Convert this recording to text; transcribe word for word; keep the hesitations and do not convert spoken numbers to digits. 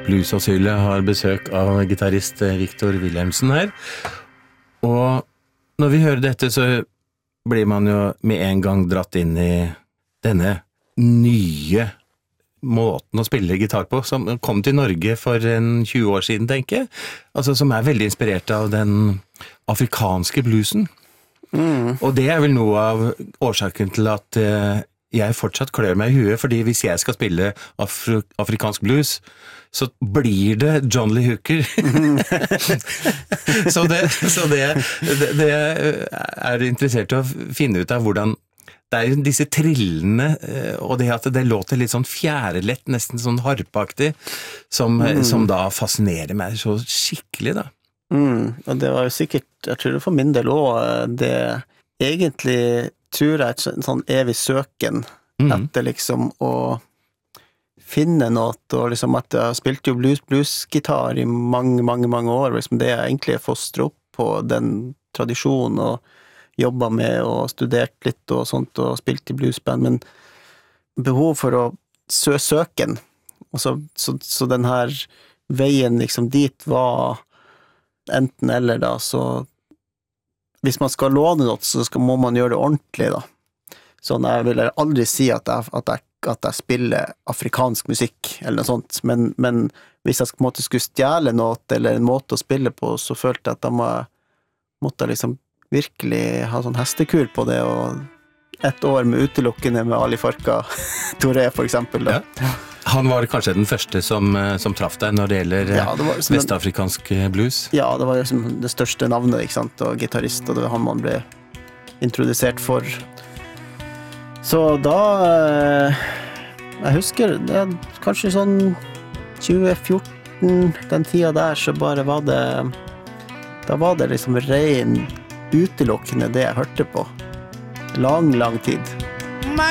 Bluesasylet har besøk av gitarrist Victor Wilhelmsen her. Og når vi hører dette, så blir man jo med en gang dratt inn i denne nye måten å spille gitar på, som kom til Norge for en tjue år siden, tenker jeg. Altså, som er veldig inspirert av den afrikanske bluesen. Mm. Og det er vel noe av årsaken til at eh, jeg fortsatt klør meg i huet, fordi hvis jeg skal spille afri- afrikansk blues, så blir det John Lee Hooker. så det, så det, det, det er interessert i å finne ut av hvordan det er jo disse trillene, og det at det låter litt sånn fjærelett, nesten sånn harpaktig, som, mm. som da fascinerer meg så skikkelig da. Mm, og det var jo sikkert, jeg tror det for min del også, det egentlig tror jeg er en sånn evig søken mm. etter liksom å finne noe, og liksom at jeg spilte jo blues, bluesgitar i mange, mange, mange år, liksom det jeg egentlig er fostret opp på den tradisjonen, og jobba med og studert litt og sånt, og spilt i bluesband, men behov for å sø søken, og så, så, så den her veien liksom dit var enten eller da, så hvis man skal låne noe, så skal, må man gjøre det ordentlig da. Sånn, jeg vil aldri si at jeg, at jeg, at jeg spiller afrikansk musikk, eller noe sånt, men, men hvis jeg på en måte skulle stjele noe, eller en måte å spille på, så følte jeg at da må jeg, måtte jeg liksom virkelig ha sånn hestekur på det, og et år med utelukkende med Ali Farka Touré for eksempel da. Ja. Han var kanskje den første som, som traff deg når det gjelder ja, det liksom vestafrikansk blues? Ja, det var liksom det største navnet, ikke sant, og gitarrist, og det var han man ble introdusert for. Så da jeg husker det, kanskje sånn tjue fjorten, den tida der, så bare var det da var det liksom ren utelukkende det jeg hørte på lang, lang tid.